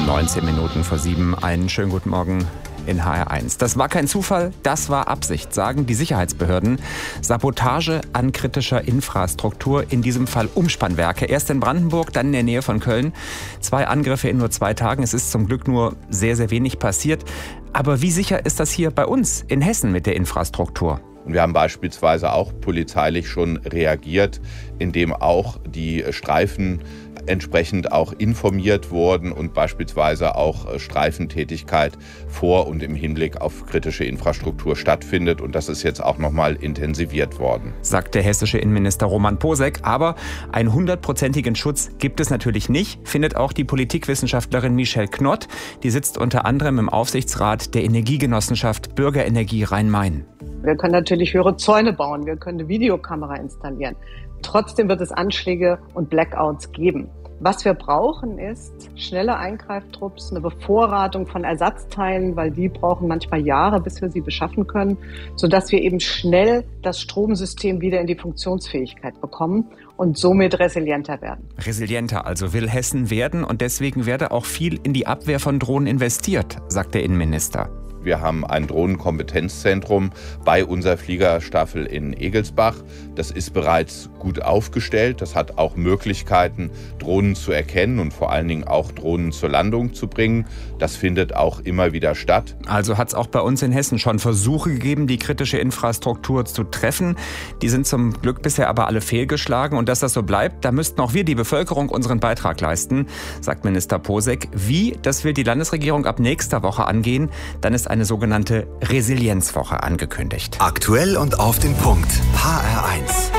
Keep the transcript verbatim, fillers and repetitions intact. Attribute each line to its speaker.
Speaker 1: neunzehn Minuten vor sieben. Einen schönen guten Morgen in H R eins. Das war kein Zufall, das war Absicht, sagen die Sicherheitsbehörden. Sabotage an kritischer Infrastruktur, in diesem Fall Umspannwerke. Erst in Brandenburg, dann in der Nähe von Köln. Zwei Angriffe in nur zwei Tagen. Es ist zum Glück nur sehr, sehr wenig passiert. Aber wie sicher ist das hier bei uns in Hessen mit der Infrastruktur?
Speaker 2: Wir haben beispielsweise auch polizeilich schon reagiert, indem auch die Streifen entsprechend auch informiert wurden und beispielsweise auch Streifentätigkeit vor und im Hinblick auf kritische Infrastruktur stattfindet. Und das ist jetzt auch nochmal intensiviert worden.
Speaker 1: Sagt der hessische Innenminister Roman Posek. Aber einen hundertprozentigen Schutz gibt es natürlich nicht, findet auch die Politikwissenschaftlerin Michelle Knott. Die sitzt unter anderem im Aufsichtsrat der Energiegenossenschaft Bürgerenergie Rhein-Main.
Speaker 3: Wir können natürlich höhere Zäune bauen, wir können eine Videokamera installieren. Trotzdem wird es Anschläge und Blackouts geben. Was wir brauchen, ist schnelle Eingreiftrupps, eine Bevorratung von Ersatzteilen, weil die brauchen manchmal Jahre, bis wir sie beschaffen können, sodass wir eben schnell das Stromsystem wieder in die Funktionsfähigkeit bekommen und somit resilienter werden.
Speaker 1: Resilienter also will Hessen werden und deswegen werde auch viel in die Abwehr von Drohnen investiert, sagt der Innenminister.
Speaker 2: Wir haben ein Drohnenkompetenzzentrum bei unserer Fliegerstaffel in Egelsbach. Das ist bereits gut aufgestellt. Das hat auch Möglichkeiten, Drohnen zu erkennen und vor allen Dingen auch Drohnen zur Landung zu bringen. Das findet auch immer wieder statt.
Speaker 1: Also hat es auch bei uns in Hessen schon Versuche gegeben, die kritische Infrastruktur zu treffen. Die sind zum Glück bisher aber alle fehlgeschlagen. Und dass das so bleibt, da müssten auch wir, die Bevölkerung, unseren Beitrag leisten, sagt Minister Posek. Wie, das will die Landesregierung ab nächster Woche angehen. Dann ist eine sogenannte Resilienzwoche angekündigt.
Speaker 4: Aktuell und auf den Punkt. H R eins.